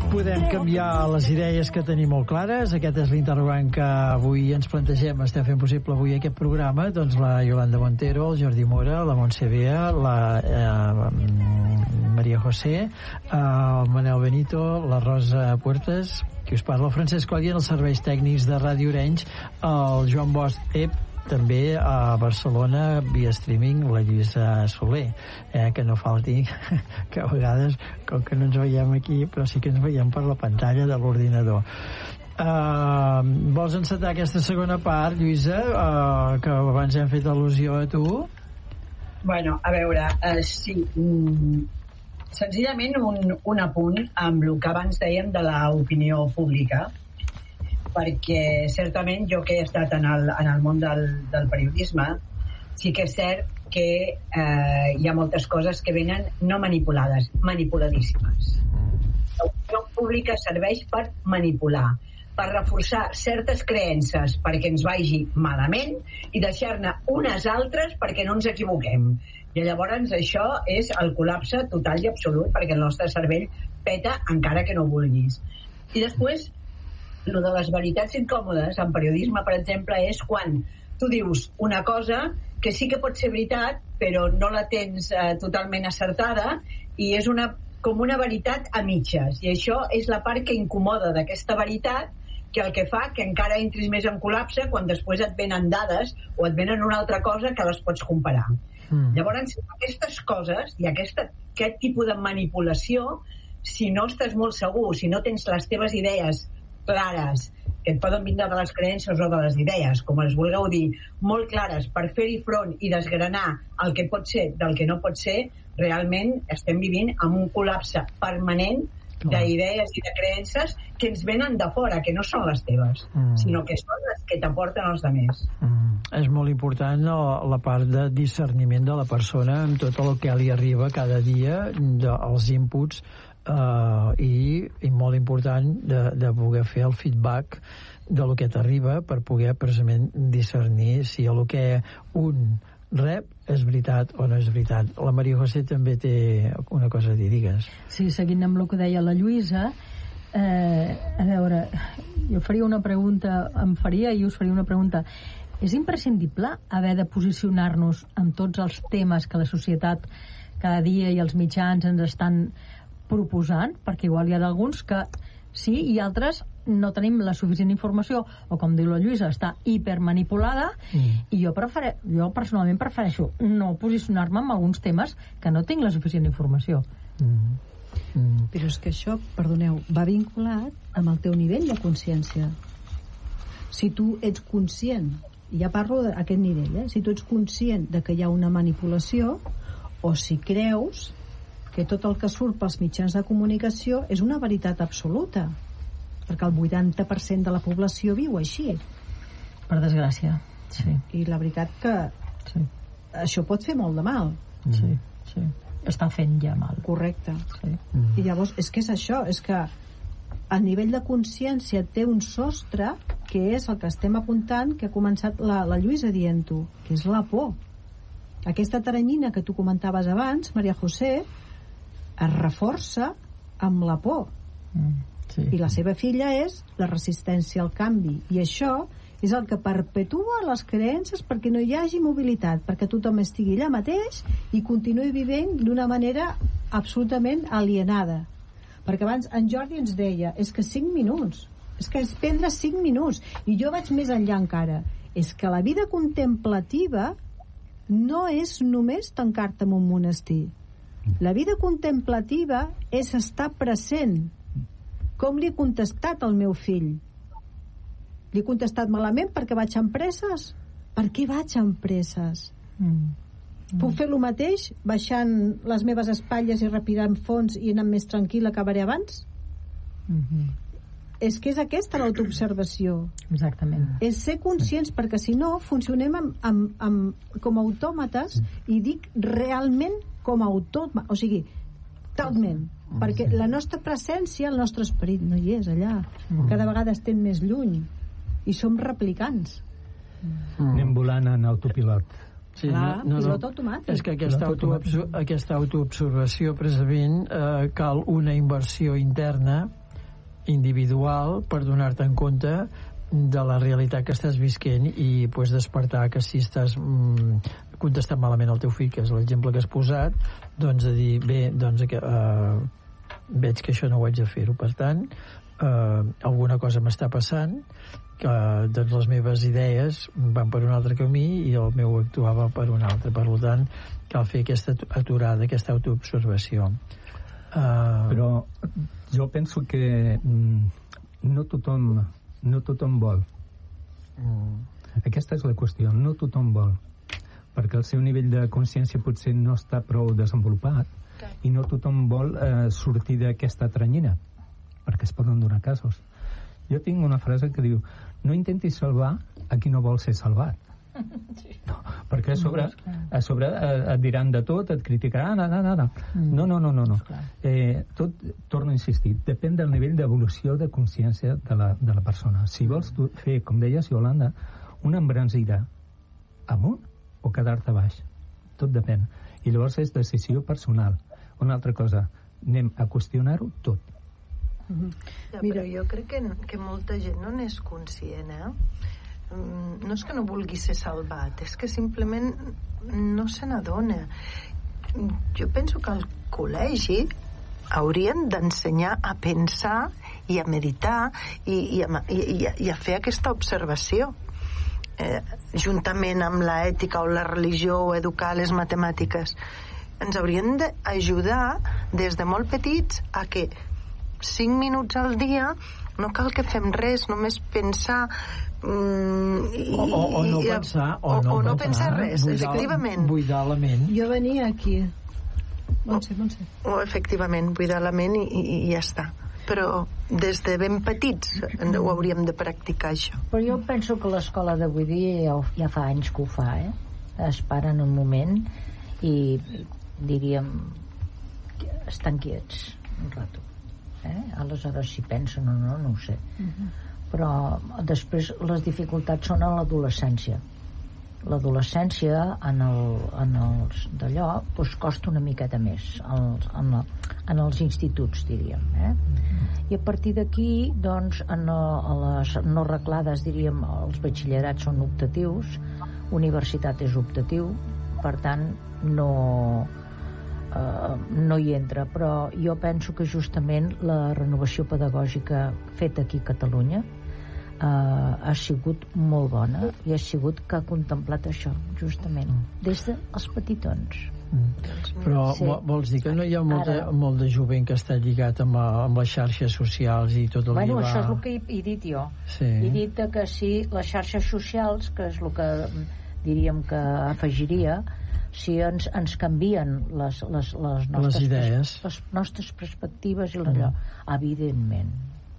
podem canviar les idees que tenim molt clares. Aquest és l'interrogant que avui ens plantegem. Estem fent possible avui aquest programa. Doncs la Yolanda Montero, el Jordi Mora, la Montse Bea, la Maria José, el Manel Benito, la Rosa Puertas, qui us parla, el Francesc Coll, els serveis tècnics de Ràdio Arenys, el Joan Bosch, també a Barcelona via streaming la Lluïsa Soler, que no falti que a vegades, com que no ens veiem aquí, però sí que ens veiem per la pantalla de l'ordinador. Vols encetar aquesta segona part, Lluïsa, que abans hem fet al·lusió a tu? Bueno, a veure, sí, senzillament un apunt amb el que abans dèiem de l'opinió pública, perquè certament jo que he estat en el món del periodisme, sí que és cert que hi ha moltes coses que venen no manipulades, manipuladíssimes. L'opinió pública serveix per manipular, per reforçar certes creences perquè ens vagi malament i deixar-ne unes altres perquè no ens equivoquem. I llavors això és el col·lapse total i absolut, perquè el nostre cervell peta encara que no vulguis. I després, lo de les veritats incòmodes en periodisme, per exemple, és quan tu dius una cosa que sí que pot ser veritat, però no la tens totalment acertada, i és com una veritat a mitges, i això és la part que incomoda d'aquesta veritat, que el que fa que encara entris més en col·lapse quan després et venen dades o et venen una altra cosa que les pots comparar. Llavors, aquestes coses i aquest tipus de manipulació, si no estàs molt segur, si no tens les teves idees clares, que et poden vindre de les creences o de les idees, com els vulgueu dir, molt clares per fer-hi front i desgranar el que pot ser del que no pot ser, realment estem vivint amb un col·lapse permanent d'idees i de creences que ens venen de fora, que no són les teves, sinó que són les que t'aporten els altres. És molt important la part de discerniment de la persona amb tot el que li arriba cada dia, els inputs, i molt important de poder fer el feedback de lo que t'arriba per poder precisament discernir si el que un rep és veritat o no és veritat. La Maria José també té una cosa a dir, digues. Sí, seguint amb el que deia la Lluïsa, a veure, jo faria una pregunta, i us faria una pregunta. És imprescindible haver de posicionar-nos en tots els temes que la societat cada dia i els mitjans ens estan proposant? Perquè igual hi ha alguns que sí i altres no tenim la suficient informació, o com diu la Lluïsa, està hipermanipulada, i jo personalment prefereixo no posicionar-me en alguns temes que no tinc la suficient informació. Però és que això, perdoneu, va vinculat amb el teu nivell de consciència. Si tu ets conscient, ja parlo d'aquest nivell, si tu ets conscient de que hi ha una manipulació, o si creus que tot el que surt pels mitjans de comunicació és una veritat absoluta, perquè el 80% de la població viu així. Per desgràcia, sí. I la veritat que això pot fer molt de mal. Sí. Està fent ja mal. Correcte. Sí. I llavors, és que és això, és que a nivell de consciència té un sostre que és el que estem apuntant, que ha començat la Lluïsa dient-ho, que és la por. Aquesta teranyina que tu comentaves abans, Maria José, es reforça amb la por. I la seva filla és la resistència al canvi, i això és el que perpetua les creences perquè no hi hagi mobilitat, perquè tothom estigui allà mateix i continuï vivint d'una manera absolutament alienada. Perquè abans en Jordi ens deia, és que 5 minuts, és que és prendre 5 minuts, i jo vaig més enllà encara, és que la vida contemplativa no és només tancar-te en un monestir. La vida contemplativa és estar present. Com li he contestat al meu fill? Li he contestat malament perquè vaig amb presses? Per què vaig amb presses? Puc fer el mateix baixant les meves espatlles i respirant fons i anant més tranquil·la que acabaré abans? És que és aquesta l'autoobservació. Exactament. És ser conscients, perquè si no funcionem com a autòmates, i dic realment com a autòmates, o sigui, talment, perquè la nostra presència, el nostre esperit no hi és allà, cada vegada estem més lluny i som replicants. Anem volant en autopilot. Sí, pilot automàtic. És que aquesta autoobservació precisament cal una inversió interna individual per donar-te en compte de la realitat que estàs visquent i pues, despertar que si estàs contestant malament al teu fill, que és l'exemple que has posat, doncs de dir, bé, doncs veig que això no ho haig de fer-ho, per tant alguna cosa m'està passant, que doncs les meves idees van per un altre camí i el meu actuava per un altre, per tant cal fer aquesta aturada, aquesta autoobservació. Però jo penso que no tothom vol. Aquesta és la qüestió, no tothom vol, perquè el seu nivell de consciència potser no està prou desenvolupat i no tothom vol sortir d'aquesta tranyina, perquè es poden donar casos. Jo tinc una frase que diu: no intentis salvar a qui no vol ser salvat. No, perquè a sobre et diran de tot, et criticaran, no. Tot, torno a insistir, depèn del nivell d'evolució de consciència de la persona. Si vols fer, com deies, Yolanda, una embranzida amunt o quedar-te baix, tot depèn. I llavors és decisió personal. Una altra cosa, anem a qüestionar-ho tot. Ja, però jo crec que molta gent no n'és conscient, no és que no vulgui ser salvat, és que simplement no se n'adona. Jo penso que al col·legi haurien d'ensenyar a pensar i a meditar i a fer aquesta observació, juntament amb l'ètica o la religió o educar les matemàtiques. Ens haurien d'ajudar des de molt petits a que 5 minuts al dia no cal que fem res, només pensar o no pensar res, efectivament. Buidar la ment. Jo venia aquí. Montse. O efectivament, buidar la ment i ja està. Però des de ben petits ho hauríem de practicar, això. Però jo penso que l'escola d'avui dia ja fa anys que ho fa, es paren un moment i diríem estan quiets un rato, aleshores si pensen o no ho sé. Però després les dificultats són a l'adolescència. L'adolescència en els d'allò doncs costa una miqueta més en els instituts, diríem, i a partir d'aquí doncs a les no reglades, diríem, els batxillerats són optatius, universitat és optatiu, per tant no hi entra. Però jo penso que justament la renovació pedagògica feta aquí a Catalunya ha sigut molt bona i ha sigut que ha contemplat això justament des dels petitons. Però vols dir que no hi ha molt de jovent que està lligat amb les xarxes socials i tot el dia va... Això és el que he dit jo. He dit que si les xarxes socials, que és el que diríem que afegiria, si ens canvien les nostres idees, les nostres perspectives i allò, evidentment.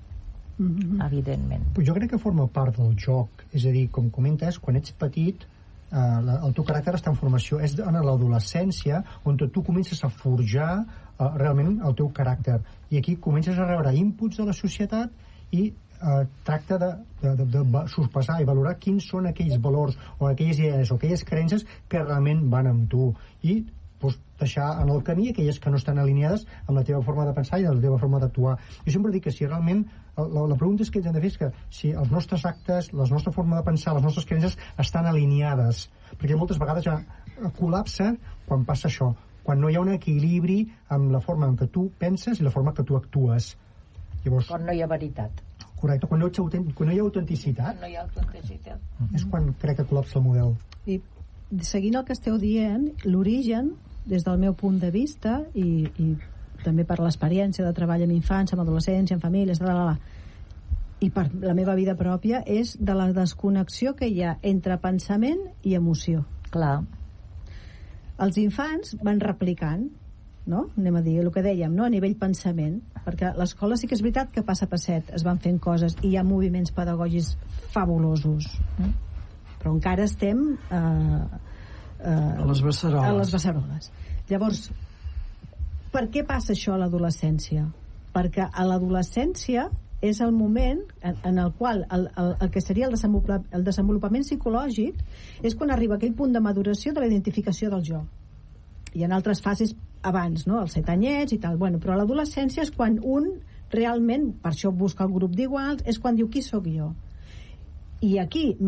Jo crec que forma part del joc, és a dir, com comentes, quan ets petit el teu caràcter està en formació, és en l'adolescència on tu comences a forjar realment el teu caràcter, i aquí comences a rebre inputs de la societat i tracta de sospesar i valorar quins són aquells valors o aquelles idees o aquelles creences que realment van amb tu i deixar en el camí aquelles que no estan alineades amb la teva forma de pensar i la teva forma d'actuar. Jo sempre dic que si realment la pregunta que ens hem de fer és que si els nostres actes, la nostra forma de pensar, les nostres creences estan alineades, perquè moltes vegades ja col·lapsa quan passa això, quan no hi ha un equilibri amb la forma en què tu penses i la forma que tu actues. Llavors, quan no hi ha veritat. Correcte, quan no hi ha autenticitat, és quan crec que col·lapsa el model. I seguint el que esteu dient, l'origen, des del meu punt de vista i també per l'experiència de treball amb infants, amb adolescents, amb famílies, i per la meva vida pròpia, és de la desconnexió que hi ha entre pensament i emoció. Clar. Els infants van replicant, no? Anem a dir el que dèiem, no? A nivell pensament, perquè a l'escola sí que és veritat que passa passet, es van fent coses i hi ha moviments pedagògics fabulosos, però encara estem a les beceroles. Llavors, per què passa això a l'adolescència? Perquè a l'adolescència és el moment en el qual el que seria el desenvolupament psicològic és quan arriba aquell punt de maduració de la identificació del jo. Hi ha altres fases abans, no? Els 7 anyets i tal. Bueno, però a l'adolescència és quan un realment, per això busca el grup d'iguals, és quan diu qui sóc jo. I aquí